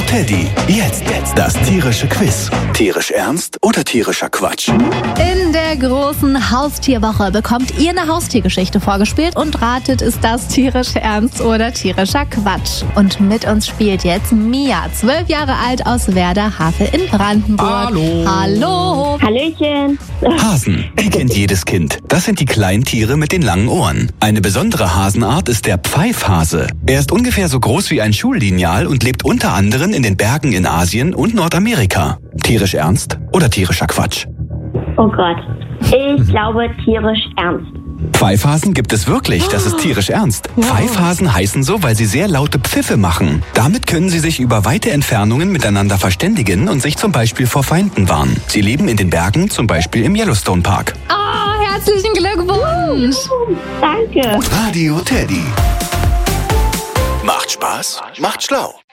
Teddy. Jetzt das tierische Quiz. Tierisch ernst oder tierischer Quatsch? In der großen Haustierwoche bekommt ihr eine Haustiergeschichte vorgespielt und ratet, ist das tierisch ernst oder tierischer Quatsch. Und mit uns spielt jetzt Mia, 12 Jahre alt, aus Werder-Havel in Brandenburg. Hallo. Hallöchen. Hasen, die kennt jedes Kind. Das sind die kleinen Tiere mit den langen Ohren. Eine besondere Hasenart ist der Pfeifhase. Er ist ungefähr so groß wie ein Schullineal und lebt unter anderem in den Bergen in Asien und Nordamerika. Tierisch ernst oder tierischer Quatsch? Oh Gott. Ich glaube tierisch ernst. Pfeifhasen gibt es wirklich, das ist tierisch ernst. Pfeifhasen heißen so, weil sie sehr laute Pfiffe machen. Damit können sie sich über weite Entfernungen miteinander verständigen und sich zum Beispiel vor Feinden warnen. Sie leben in den Bergen, zum Beispiel im Yellowstone Park. Oh, herzlichen Glückwunsch. Danke. Radio Teddy. Macht Spaß, macht schlau.